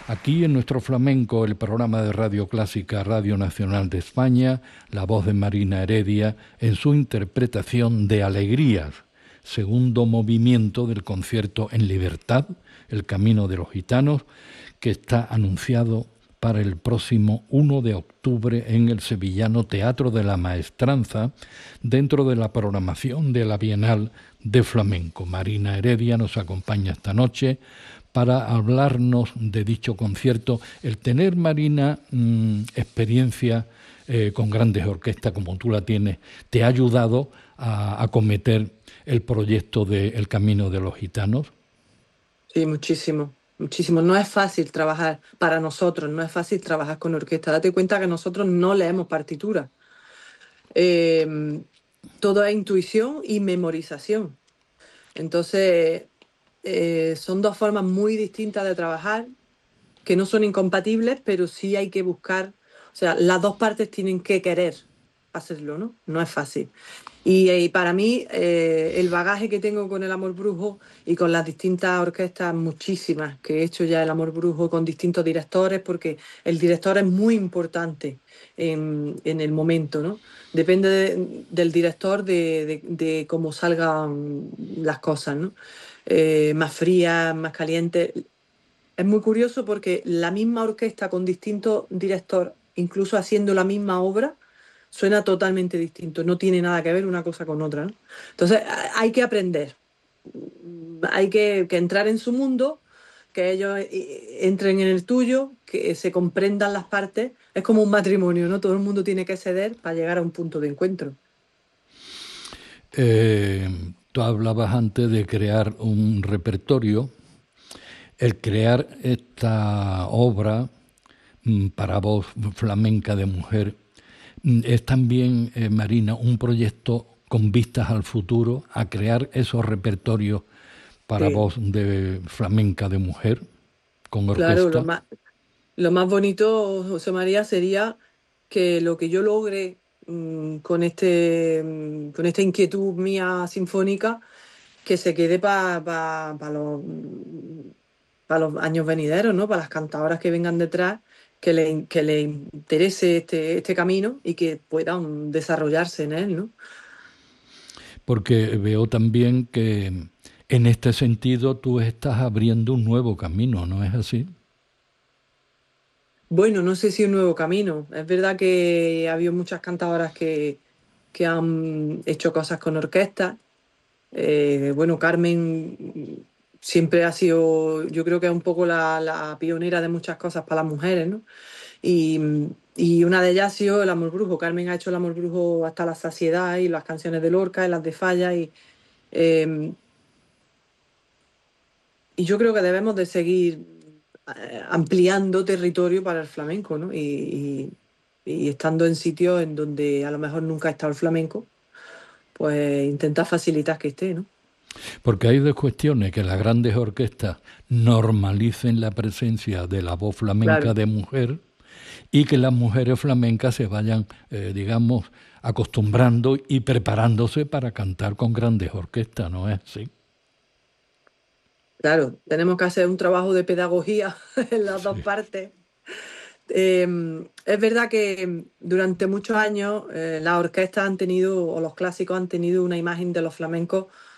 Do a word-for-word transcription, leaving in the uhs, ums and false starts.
Aquí en Nuestro Flamenco, el programa de Radio Clásica Radio Nacional de España, la voz de Marina Heredia en su interpretación de Alegrías, segundo movimiento del concierto En Libertad, El Camino de los Gitanos, que está anunciado para el próximo uno de octubre en el sevillano Teatro de la Maestranza, dentro de la programación de la Bienal de Flamenco. Marina Heredia nos acompaña esta noche para hablarnos de dicho concierto. El tener, Marina, mmm, experiencia eh, con grandes orquestas como tú la tienes, ¿te ha ayudado a acometer el proyecto de El Camino de los Gitanos? Sí, muchísimo, muchísimo. No es fácil trabajar para nosotros, no es fácil trabajar con orquesta. Date cuenta que nosotros no leemos partituras. Eh, Todo es intuición y memorización. Entonces, eh, son dos formas muy distintas de trabajar, que no son incompatibles, pero sí hay que buscar, o sea, las dos partes tienen que querer hacerlo, ¿no? No es fácil. Y, y para mí, eh, el bagaje que tengo con el Amor Brujo y con las distintas orquestas, muchísimas, que he hecho ya el Amor Brujo con distintos directores, porque el director es muy importante en, en el momento, ¿no? Depende de- del director de, de- de cómo salgan las cosas, ¿no? Eh, más frías, más calientes. Es muy curioso porque la misma orquesta con distintos directores, incluso haciendo la misma obra, suena totalmente distinto. No tiene nada que ver una cosa con otra, ¿no? Entonces a- hay que aprender, hay que, que entrar en su mundo, que ellos eh, entren en el tuyo, que se comprendan las partes. Es como un matrimonio, ¿no? Todo el mundo tiene que ceder para llegar a un punto de encuentro. Eh, Tú hablabas antes de crear un repertorio. El crear esta obra mm, para voz flamenca de mujer mm, es también, eh, Marina, un proyecto con vistas al futuro, a crear esos repertorios para Sí, voz de flamenca de mujer con claro, lo orquesta. más, lo más bonito, José María, sería que lo que yo logre mm, con este, mm, con esta inquietud mía sinfónica, que se quede para los, pa los años venideros, ¿no? Para las cantadoras que vengan detrás, que le, que le interese este, este camino y que puedan desarrollarse en él, ¿no? Porque veo también que en este sentido tú estás abriendo un nuevo camino, ¿no es así? Bueno, no sé si un nuevo camino. Es verdad que ha habido muchas cantadoras que, que han hecho cosas con orquesta. Eh, bueno, Carmen siempre ha sido, yo creo que es un poco la, la pionera de muchas cosas para las mujeres, ¿no? Y, y una de ellas ha sido el Amor Brujo. Carmen ha hecho el Amor Brujo hasta la saciedad y las canciones de Lorca y las de Falla. Y, eh, y yo creo que debemos de seguir eh, ampliando territorio para el flamenco, ¿no? Y, y- y estando en sitios en donde a lo mejor nunca ha estado el flamenco, pues intentar facilitar que esté, ¿no? Porque hay dos cuestiones, que las grandes orquestas normalicen la presencia de la voz flamenca Claro. de mujer y que las mujeres flamencas se vayan, eh, digamos, acostumbrando y preparándose para cantar con grandes orquestas, ¿no es así? Claro, tenemos que hacer un trabajo de pedagogía en las dos Sí. partes. Eh, es verdad que durante muchos años eh, las orquestas han tenido, o los clásicos han tenido una imagen de los flamencos